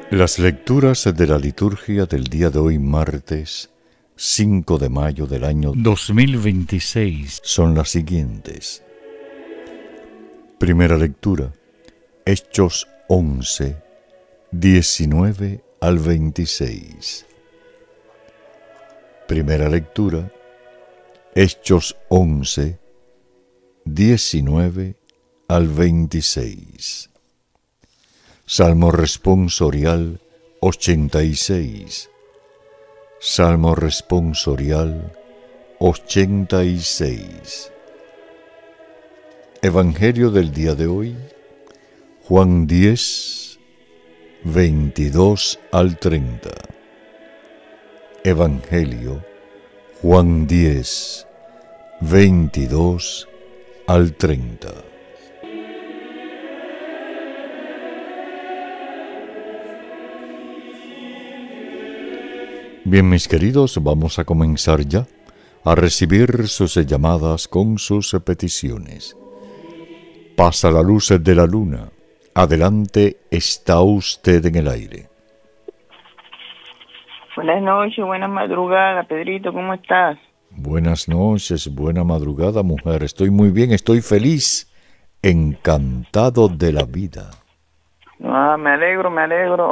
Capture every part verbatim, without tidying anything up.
Las lecturas de la liturgia del día de hoy, martes cinco de mayo del año dos mil veintiséis, son las siguientes. Primera lectura, Hechos once, diecinueve al veintiséis. Primera lectura, Hechos once, diecinueve al veintiséis. Salmo responsorial ochenta y seis. Salmo responsorial ochenta y seis. Evangelio del día de hoy, Juan diez, veintidós al treinta. Evangelio, Juan diez, veintidós al treinta. Bien, mis queridos, vamos a comenzar ya a recibir sus llamadas con sus peticiones. Pasa la luz de la luna. Adelante, está usted en el aire. Buenas noches, buenas madrugadas, Pedrito, ¿cómo estás? Buenas noches, buena madrugada, mujer. Estoy muy bien, estoy feliz, encantado de la vida. Ah, me alegro, me alegro.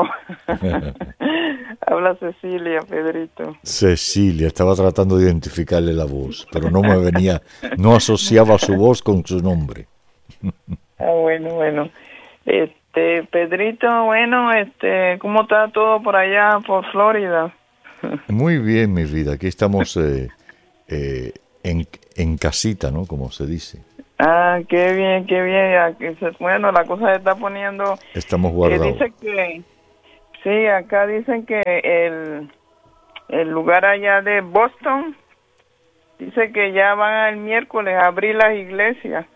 Habla Cecilia, Pedrito. Cecilia, estaba tratando de identificarle la voz, pero no me venía, no asociaba su voz con su nombre. Ah, bueno, bueno. Este, Pedrito, bueno, este, ¿cómo está todo por allá, por Florida? Muy bien, mi vida. Aquí estamos eh, eh, en, en casita, ¿no? Como se dice. Ah, qué bien, qué bien. Aquí se- Bueno, la cosa se está poniendo. Estamos Eh, guardados. dice que, sí, acá dicen que el, el lugar allá de Boston, dice que ya van el miércoles a abrir las iglesias.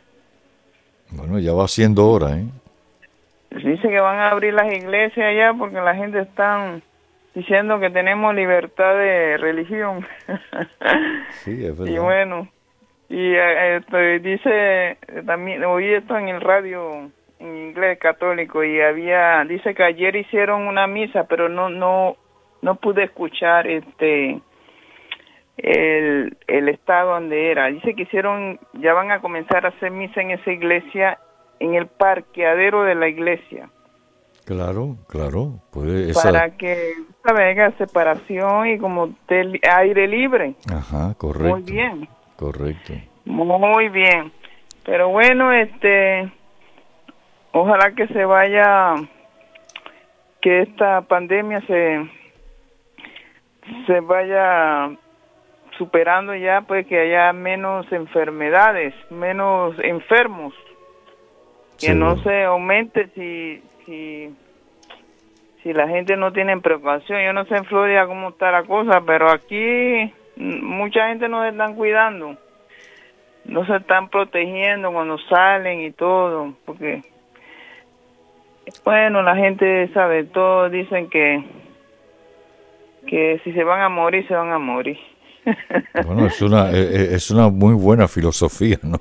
Bueno, ya va siendo hora, ¿eh? Dice que van a abrir las iglesias allá porque la gente está diciendo que tenemos libertad de religión. Sí, es verdad. Y bueno, y eh, esto, dice, eh, también oí esto en el radio en inglés católico y había, dice que ayer hicieron una misa, pero no no no pude escuchar este el, el estado donde era. Dice que hicieron, ya van a comenzar a hacer misa en esa iglesia, en el parqueadero de la iglesia, Claro, claro. Pues esa... para que haya separación y como de aire libre. Ajá, correcto. Muy bien. Correcto. Muy bien. Pero bueno, este, ojalá que se vaya, que esta pandemia se, se vaya superando ya, pues que haya menos enfermedades, menos enfermos, que Seguro. no se aumente si, si, si la gente no tiene precaución. Yo no sé en Florida cómo está la cosa, pero aquí mm, mucha gente no se están cuidando. No se están protegiendo cuando salen y todo, porque, bueno, la gente sabe, todos dicen que, que si se van a morir, se van a morir. Bueno, es una, es es una muy buena filosofía, ¿no?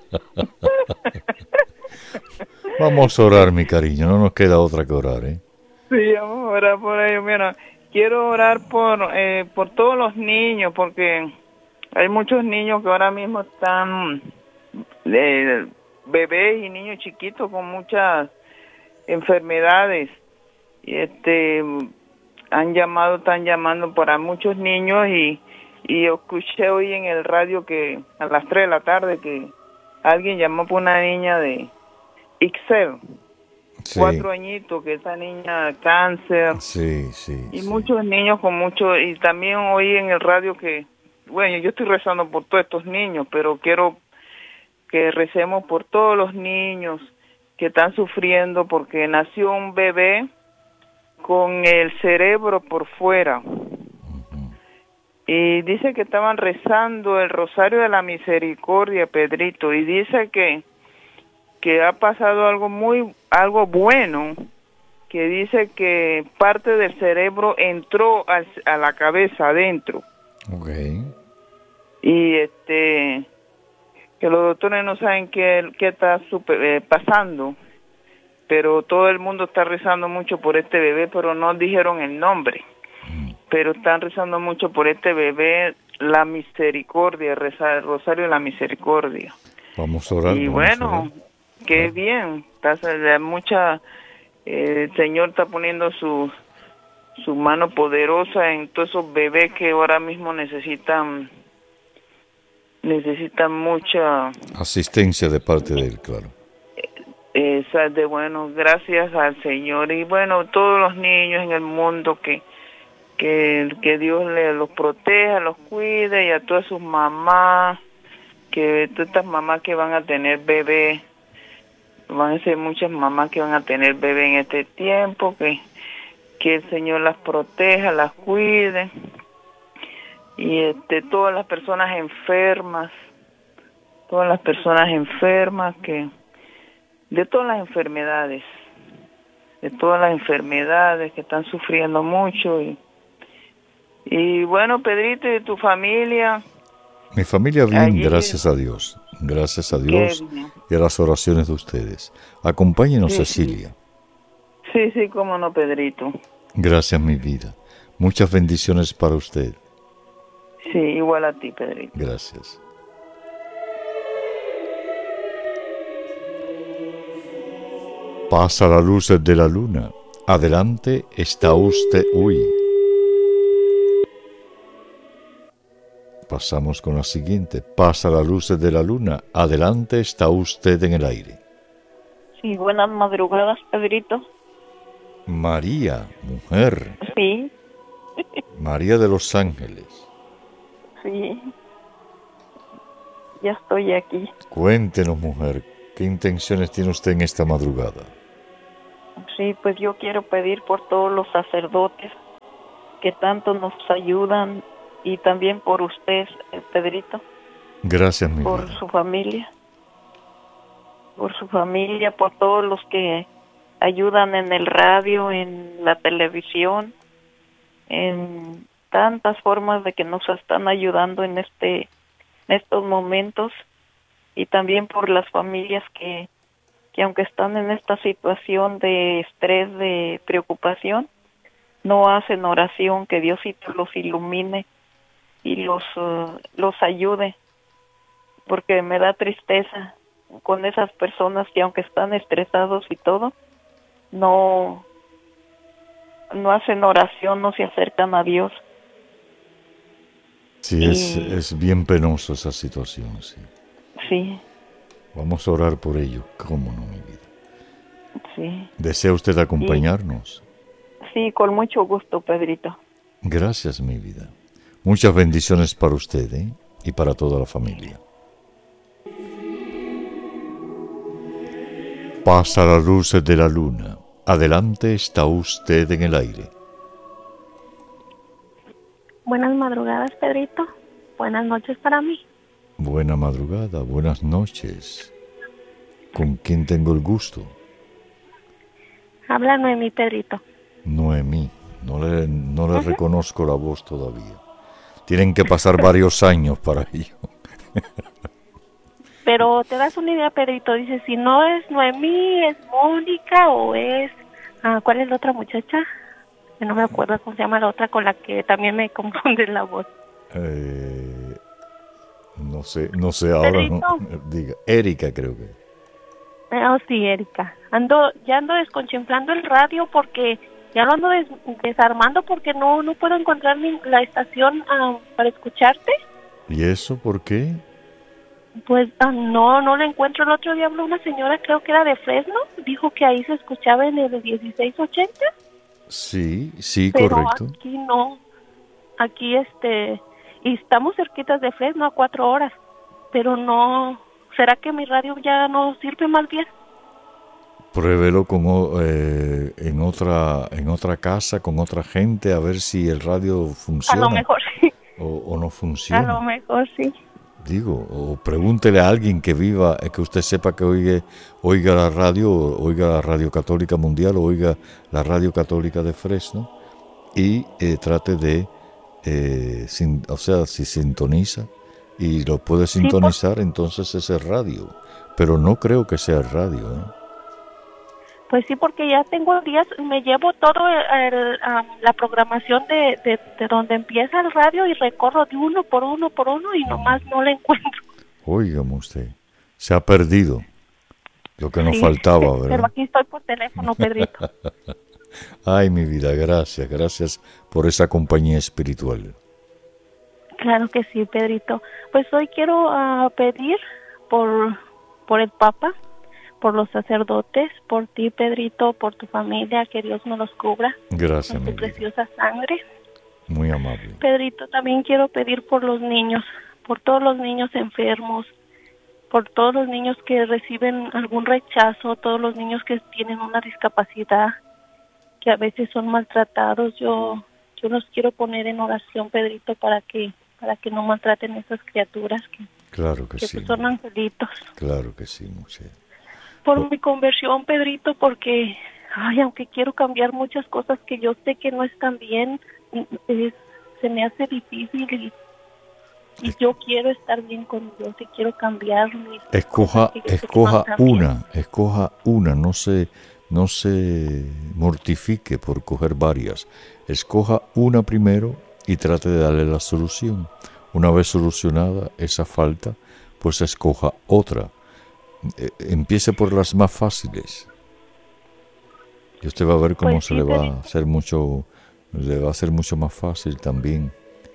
Vamos a orar, mi cariño, no nos queda otra que orar, ¿eh? Sí, vamos a orar por ellos. Mira, quiero orar por, eh, por todos los niños, porque hay muchos niños que ahora mismo están, eh, bebés y niños chiquitos con muchas enfermedades. Y este, han llamado, están llamando para muchos niños y, y yo escuché hoy en el radio que a las tres de la tarde que alguien llamó por una niña de Ixel, Sí, cuatro añitos, que esa niña cáncer. sí, sí. Y sí. muchos niños con mucho, y también oí en el radio que, bueno, yo estoy rezando por todos estos niños, pero quiero que recemos por todos los niños que están sufriendo porque nació un bebé con el cerebro por fuera. Y dice que estaban rezando el Rosario de la Misericordia, Pedrito, y dice que que ha pasado algo muy, algo bueno, que dice que parte del cerebro entró al, a la cabeza adentro. Okay. Y este, que los doctores no saben qué, qué está super, eh, pasando. pero todo el mundo está rezando mucho por este bebé, pero no dijeron el nombre. Pero están rezando mucho por este bebé, la misericordia, rezar el rosario de la misericordia. Vamos a orar. Y vamos bueno, a orar. qué Ah. bien, está, mucha, eh, el Señor está poniendo su, su mano poderosa en todos esos bebés que ahora mismo necesitan, necesitan mucha Asistencia de parte de Él, claro. eh, de bueno, gracias al Señor. Y bueno, todos los niños en el mundo que Que, que Dios le, los proteja, los cuide, y a todas sus mamás, que todas estas mamás que van a tener bebé, van a ser muchas mamás que van a tener bebé en este tiempo, que, que el Señor las proteja, las cuide, y este, todas las personas enfermas, todas las personas enfermas, que de todas las enfermedades, de todas las enfermedades que están sufriendo mucho. y Y bueno, Pedrito, ¿y tu familia? Mi familia bien, Allí. gracias a Dios. Gracias a Dios Qué bien. y a las oraciones de ustedes. Acompáñenos, Sí, Cecilia. Sí, sí, cómo no, Pedrito. Gracias, mi vida. Muchas bendiciones para usted. Sí, igual a ti, Pedrito. Gracias. Pasa la luz de la luna. Adelante está usted. Uy. Pasamos con la siguiente. Pasa la luz de la luna. Adelante está usted en el aire. Sí, buenas madrugadas, Pedrito. María, mujer. Sí, María de los Ángeles. sí. Ya estoy aquí. Cuéntenos, mujer, ¿qué intenciones tiene usted en esta madrugada? Sí, pues yo quiero pedir por todos los sacerdotes que tanto nos ayudan, y también por usted, eh, Pedrito, Gracias, mi por vida. su familia, por su familia, por todos los que ayudan en el radio, en la televisión, en tantas formas de que nos están ayudando en este, en estos momentos, y también por las familias que, que aunque están en esta situación de estrés, de preocupación, no hacen oración, que Diosito los ilumine y los uh, los ayude, porque me da tristeza con esas personas que aunque están estresados y todo, no no hacen oración, no se acercan a Dios. Sí, es, Y- es bien penoso esa situación, sí. Sí, Vamos a orar por ello, cómo no, mi vida. sí, ¿Desea usted acompañarnos? sí, con mucho gusto, Pedrito. Gracias, mi vida. Muchas bendiciones para usted, ¿eh? Y para toda la familia. Pasa la luz de la luna. Adelante está usted en el aire. Buenas madrugadas, Pedrito. Buenas noches para mí. Buena madrugada, buenas noches. ¿Con quién tengo el gusto? Habla Noemí, Pedrito. Noemí. No le, no le reconozco la voz todavía. Tienen que pasar varios años para ello. Pero te das una idea, Pedrito. Dice, si no es Noemí, es Mónica o es... Ah, ¿cuál es la otra muchacha? Que no me acuerdo cómo se llama la otra con la que también me confunde la voz. Eh, no sé, no sé ahora. No, diga, Erika creo que. Ah, oh, sí, Erika. Ando, ya ando desconchinflando el radio porque ya lo ando des- desarmando porque no no puedo encontrar ni la estación ah, para escucharte. ¿Y eso por qué? Pues ah, no, no la encuentro. El otro día habló una señora, creo que era de Fresno, dijo que ahí se escuchaba en el dieciséis ochenta, Sí, sí, pero correcto. aquí no. Aquí este, y estamos cerquitas de Fresno a cuatro horas, pero no. ¿Será que mi radio ya no sirve más bien? Pruébelo con, o- eh, en otra en otra casa, con otra gente, a ver si el radio A funciona lo mejor sí. o, o no A lo funciona. mejor sí. Digo, o pregúntele a alguien que viva, eh, que usted sepa que oiga, oiga la radio, o oiga la Radio Católica Mundial, o oiga la Radio Católica de Fresno, y eh, trate de, eh, sin- o sea, si sintoniza y lo puede sintonizar, entonces es el radio. Pero no creo que sea el radio, ¿eh? Pues sí, porque ya tengo días, me llevo todo el, el, um, la programación de, de, de donde empieza el radio y recorro de uno por uno por uno y nomás no la encuentro. Óigame usted, se ha perdido lo que nos Sí, faltaba, ¿verdad? pero aquí estoy por teléfono, Pedrito. Ay, mi vida, gracias, gracias por esa compañía espiritual. Claro que sí, Pedrito. Pues hoy quiero uh, pedir por, por el Papa, por los sacerdotes, por ti, Pedrito, por tu familia, que Dios me los cubra. Gracias, con mi tu vida. preciosa sangre. Muy amable. Pedrito, también quiero pedir por los niños, por todos los niños enfermos, por todos los niños que reciben algún rechazo, todos los niños que tienen una discapacidad, que a veces son maltratados. Yo yo los quiero poner en oración, Pedrito, para que para que no maltraten a esas criaturas que, Claro que, que sí. pues son angelitos. Claro que sí, mujer. Por Oh. mi conversión, Pedrito, porque ay, aunque quiero cambiar muchas cosas que yo sé que no están bien, es, se me hace difícil y, y yo quiero estar bien con Dios y quiero cambiar mis Escoja, cosas que yo sé que no escoja están bien. una, escoja una, no se, no se mortifique por coger varias. Escoja una primero y trate de darle la solución. Una vez solucionada esa falta, pues escoja otra. Eh, empiece por las más fáciles. Y usted va a ver cómo Pues se sí, le va Pedrito. a hacer mucho, le va a hacer mucho más fácil también.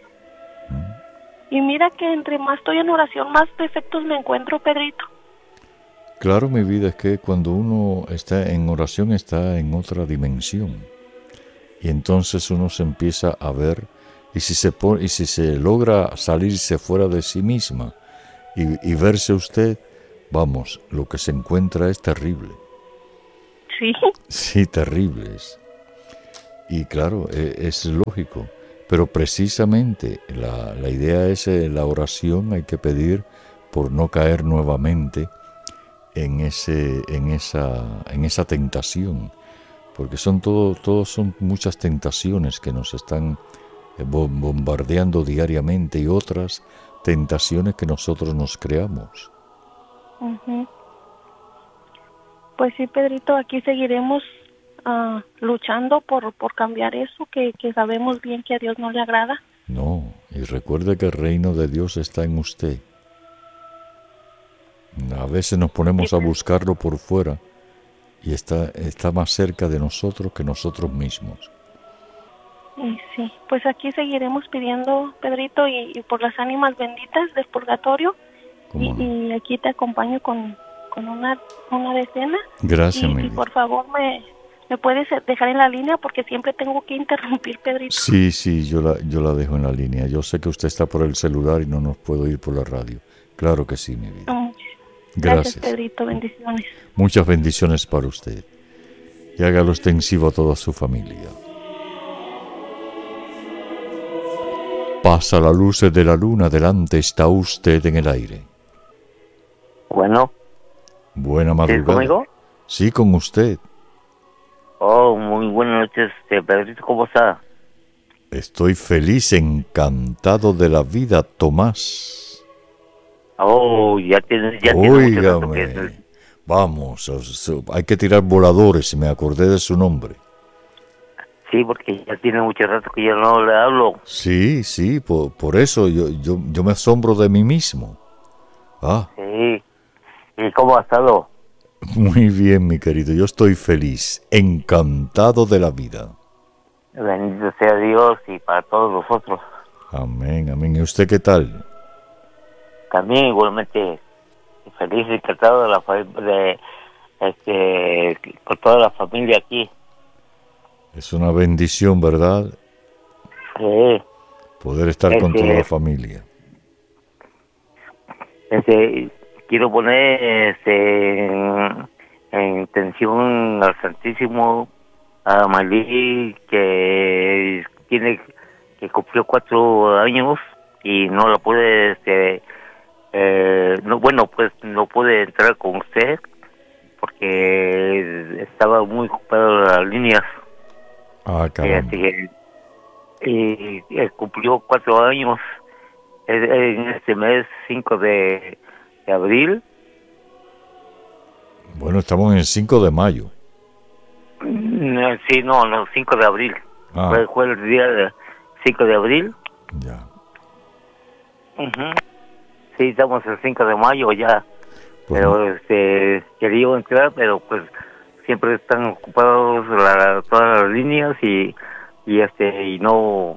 Y mira que entre más estoy en oración, más defectos me encuentro, Pedrito. Claro, mi vida, es que cuando uno está en oración está en otra dimensión. Y entonces uno se empieza a ver, y si se pone, y si se logra salirse fuera de sí misma y, y verse usted, vamos, lo que se encuentra es terrible. Sí, Sí, terrible es. Y claro, e- es lógico, pero precisamente la, la idea es eh, la oración, hay que pedir por no caer nuevamente en ese, en esa, en esa tentación, porque son todo, todos son muchas tentaciones que nos están eh, bo- bombardeando diariamente y otras tentaciones que nosotros nos creamos. ujú. Pues sí, Pedrito, aquí seguiremos ah, luchando por, por cambiar eso, que, que sabemos bien que a Dios no le agrada. No, y recuerde que el reino de Dios está en usted. A veces nos ponemos a buscarlo por fuera y está, está más cerca de nosotros que nosotros mismos. Y sí, pues aquí seguiremos pidiendo, Pedrito, y, y por las ánimas benditas del purgatorio. ¿Cómo Y, no? y aquí te acompaño con, con una, una decena. Gracias, y, mi y vida. por favor, me, me puedes dejar en la línea porque siempre tengo que interrumpir, Pedrito. Sí, sí, yo la, yo la dejo en la línea. Yo sé que usted está por el celular y no nos puedo ir por la radio. Claro que sí, mi vida. Muchas Gracias. Gracias, Pedrito. Bendiciones. Muchas bendiciones para usted. Y hágalo extensivo a toda su familia. Pasa la luz de la luna, delante está usted en el aire. Bueno, Buena ¿sí madrugada. conmigo? Sí, con usted. Oh, muy buenas noches, este, Pedrito, ¿cómo está? Estoy feliz, encantado de la vida, Tomás. Oh, ya tiene, ya tiene mucho rato que... Óigame. Vamos, os- hay que tirar voladores, me acordé de su nombre. Sí, porque ya tiene mucho rato que yo no le hablo. Sí, sí, por, por eso yo, yo, yo me asombro de mí mismo. Ah, Sí. ¿Y cómo ha estado? muy bien, mi querido, yo estoy feliz, encantado de la vida. Bendito sea Dios y para todos nosotros. Amén, amén. ¿Y usted qué tal? También igualmente feliz y encantado de la fa- de este con toda la familia aquí. Es una bendición, ¿verdad? Sí. Poder estar con Este- toda la familia. Este, quiero poner este, en, en intención al Santísimo, a Malí, que tiene que cumplió cuatro años y no la puede, este, eh, no, bueno, pues no pude entrar con usted porque estaba muy ocupado en las líneas. Ah, caramba. Así que, y, y cumplió cuatro años en en este mes cinco de, de abril. Bueno, estamos en el cinco de mayo. No, sí, no, no, cinco de abril. Ah. Fue, fue el día de cinco de abril. Ya. Uh-huh. Sí, estamos el cinco de mayo ya. Pues pero este quería entrar, pero pues siempre están ocupados la, todas las líneas y y este y no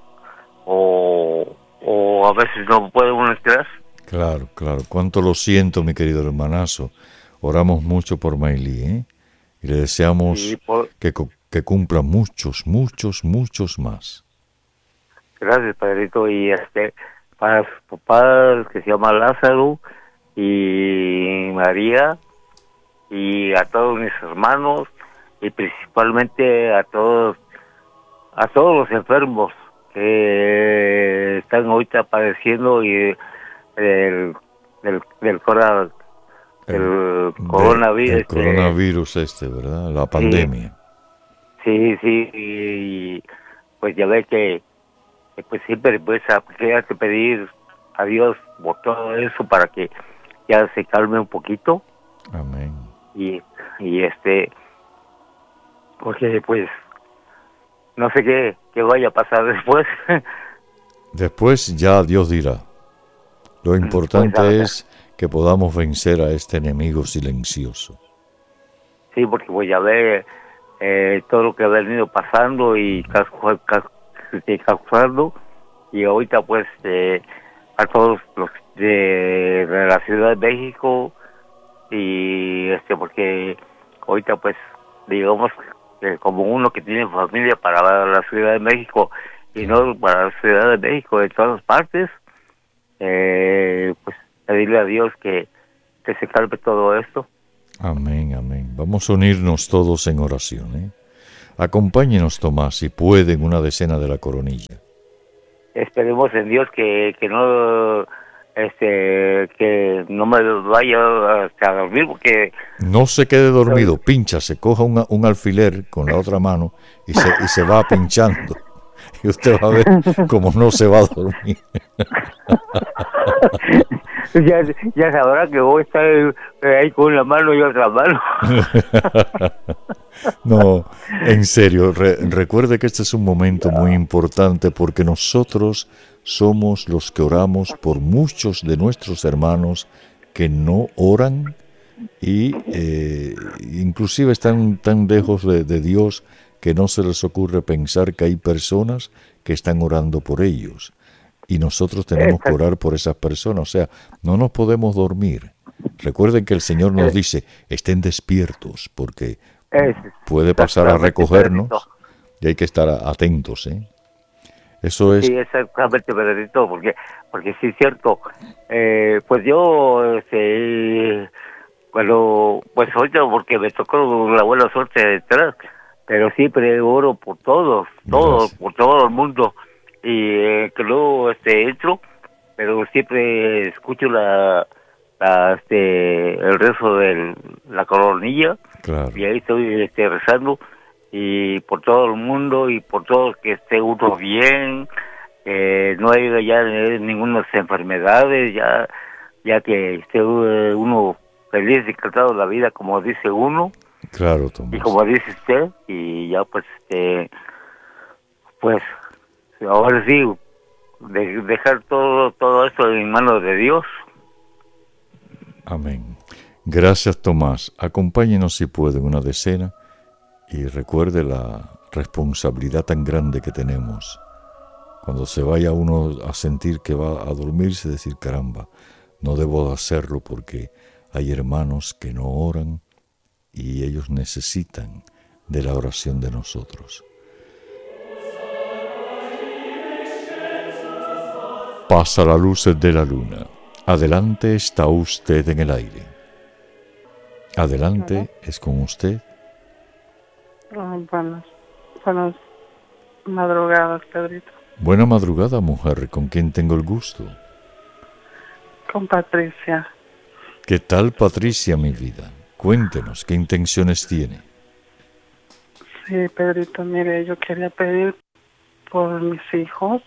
o o a veces no puede uno entrar. Claro, claro. Cuánto lo siento, mi querido hermanazo. Oramos mucho por Maylí, ¿eh? Y le deseamos Sí, por... que, que cumpla muchos, muchos, muchos más. Gracias, padrito. Y este, para su papá, que se llama Lázaro, y María, y a todos mis hermanos, y principalmente a todos, a todos los enfermos que están ahorita padeciendo y del, del, del, cora, del el, coronavirus. El coronavirus este, ¿verdad? La pandemia. Sí, sí, sí, y pues ya ve que, que pues siempre pues hay que pedir a Dios por todo eso para que ya se calme un poquito. Amén. Y, y este, porque pues no sé qué, qué vaya a pasar después. Después ya Dios dirá. Lo importante pues, es que podamos vencer a este enemigo silencioso. Sí, porque voy a ver eh, todo lo que ha venido pasando y causando, y ahorita pues eh, a todos los de, de la Ciudad de México, y este porque ahorita pues digamos que como uno que tiene familia para la Ciudad de México y no para la Ciudad de México de todas partes, eh, pues pedirle a Dios que, que se calme todo esto. Amén, amén. Vamos a unirnos todos en oración, ¿eh? Acompáñenos, Tomás, si puede, en una decena de la coronilla. Esperemos en Dios que, que no este que no me vaya a dormir, porque no se quede dormido, pincha, se coja una, un alfiler con la otra mano y se, y se va pinchando. Y usted va a ver cómo no se va a dormir. ya, ya sabrá que voy a estar ahí con una mano y otra mano. No, en serio, re, recuerde que este es un momento muy importante porque nosotros somos los que oramos por muchos de nuestros hermanos que no oran y eh, inclusive están tan lejos de, de Dios que no se les ocurre pensar que hay personas que están orando por ellos. Y nosotros tenemos que orar por esas personas, o sea, no nos podemos dormir. Recuerden que el Señor nos dice, estén despiertos, porque puede pasar a recogernos y hay que estar atentos, ¿eh? Eso es... Sí, exactamente, Pedrito, porque, porque sí es cierto. Eh, pues yo, este, cuando, pues ahorita porque me tocó la buena suerte de entrar, pero siempre oro por todos, todos, Gracias. por todo el mundo. Y eh, que luego este entro, pero siempre escucho la, la este el rezo de la coronilla, claro. Y ahí estoy este rezando y por todo el mundo y por todo que esté uno bien, eh, no haya ya ninguna enfermedades, ya ya que esté uno feliz y encantado de la vida, como dice uno, claro, Tomás. Y como dice usted, y ya pues este pues ahora sí, de dejar todo todo esto en manos de Dios. Amén. Gracias, Tomás. Acompáñenos si puede en una decena y recuerde la responsabilidad tan grande que tenemos. Cuando se vaya uno a sentir que va a dormirse, decir, caramba, no debo hacerlo porque hay hermanos que no oran y ellos necesitan de la oración de nosotros. Pasa la luz de la luna. Adelante está usted en el aire. Adelante, ¿Hola? Es con usted. Oh, buenas, buenas madrugadas, Pedrito. Buena madrugada, mujer. ¿Con quién tengo el gusto? Con Patricia. ¿Qué tal, Patricia, mi vida? Cuéntenos, ¿qué intenciones tiene? Sí, Pedrito, mire, yo quería pedir por mis hijos,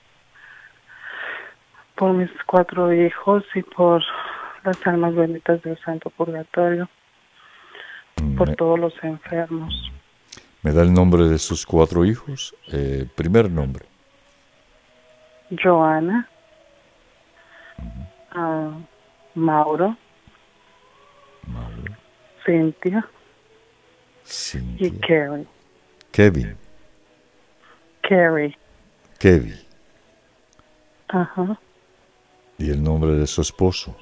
por mis cuatro hijos y por las almas benditas del Santo Purgatorio, por me, todos los enfermos. ¿Me da el nombre de sus cuatro hijos? Eh, primer nombre. Joana, uh-huh. uh, Mauro, Mauro, Cintia, Cintia y Carrie. Kevin. Carrie. Kevin. Ajá. Uh-huh. ¿Y el nombre de su esposo?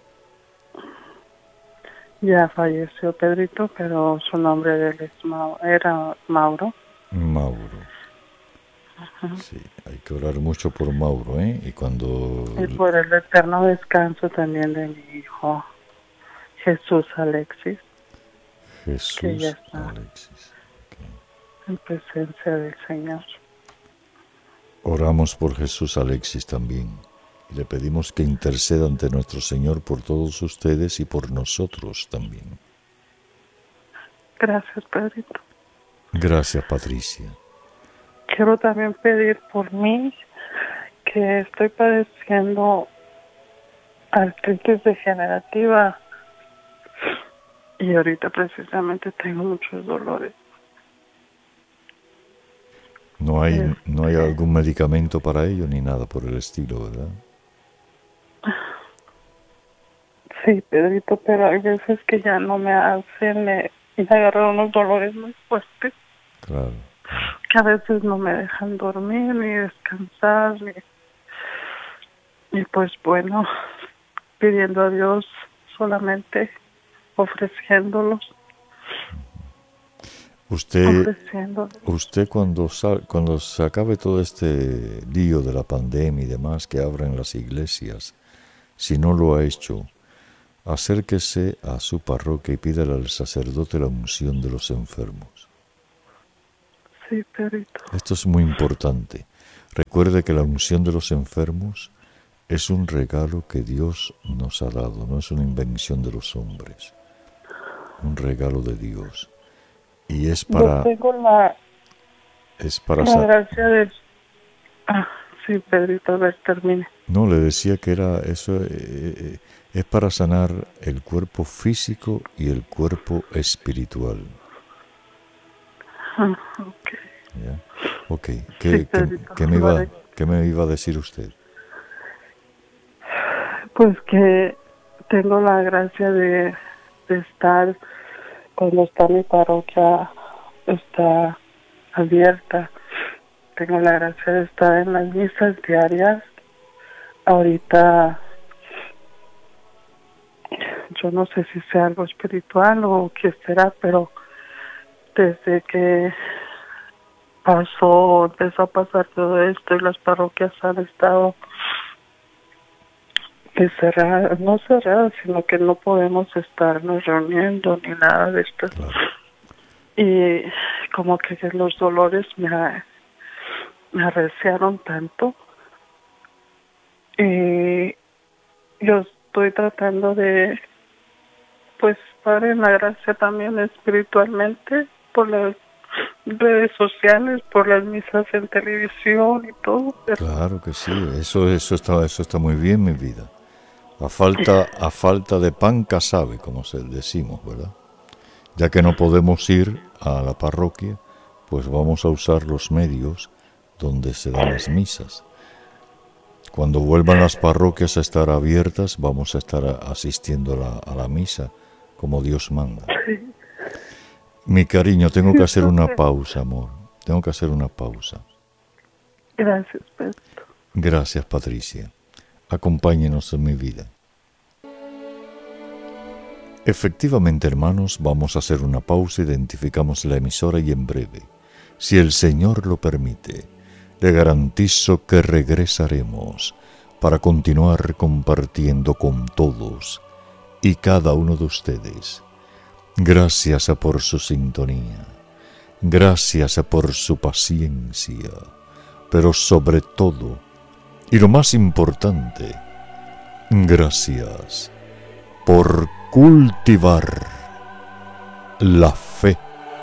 Ya falleció Pedrito, pero su nombre de él es Mau- era Mauro. Mauro. Ajá. Sí, hay que orar mucho por Mauro, ¿eh? Y cuando... Y por el eterno descanso también de mi hijo Jesús Alexis. Jesús que ya está Alexis. Okay. En presencia del Señor. Oramos por Jesús Alexis también. Y le pedimos que interceda ante nuestro Señor por todos ustedes y por nosotros también. Gracias, Pedrito. Gracias, Patricia. Quiero también pedir por mí, que estoy padeciendo artritis degenerativa y ahorita precisamente tengo muchos dolores. No hay, Este... no hay algún medicamento para ello ni nada por el estilo, ¿verdad? Sí, Pedrito, pero hay veces que ya no me hacen, me, me agarran unos dolores muy fuertes. Claro. Que a veces no me dejan dormir ni descansar. Ni... Y pues bueno, pidiendo a Dios, solamente ofreciéndolos. Usted, ofreciéndolos. usted cuando, sal, cuando se acabe todo este lío de la pandemia y demás, que abran las iglesias, si no lo ha hecho, acérquese a su parroquia y pídale al sacerdote la unción de los enfermos. Sí, Pedrito. Esto es muy importante. Recuerde que la unción de los enfermos es un regalo que Dios nos ha dado, no es una invención de los hombres. Un regalo de Dios. Y es para... Yo tengo la, es para la sa- gracia de... Ah, sí, Pedrito, a ver, termine. No, le decía que era eso, eh, eh, es para sanar el cuerpo físico y el cuerpo espiritual. Ah, ok. ¿Ya? Ok, ¿Qué, Sí, qué, qué, me iba, ¿qué me iba a decir usted? Pues que tengo la gracia de, de estar, cuando está mi parroquia, está abierta. Tengo la gracia de estar en las misas diarias. Ahorita, yo no sé si sea algo espiritual o qué será, pero desde que pasó, empezó a pasar todo esto y las parroquias han estado que cerradas, no cerradas, sino que no podemos estarnos reuniendo ni nada de esto. Claro. Y como que los dolores me, me arreciaron tanto. Y yo estoy tratando de, pues, estar en la gracia también espiritualmente, por las redes sociales, por las misas en televisión y todo. Claro que sí, eso, eso, está, eso está muy bien, mi vida. A falta, a falta de pan casabe, como se decimos, ¿verdad? Ya que no podemos ir a la parroquia, pues vamos a usar los medios donde se dan las misas. Cuando vuelvan las parroquias a estar abiertas, vamos a estar asistiendo a la, a la misa, como Dios manda. Mi cariño, tengo que hacer una pausa, amor. Tengo que hacer una pausa. Gracias, Pedro. Gracias, Patricia. Acompáñenos en mi vida. Efectivamente, hermanos, vamos a hacer una pausa, identificamos la emisora y en breve, si el Señor lo permite, le garantizo que regresaremos para continuar compartiendo con todos y cada uno de ustedes. Gracias por su sintonía, gracias por su paciencia, pero sobre todo, y lo más importante, gracias por cultivar la fe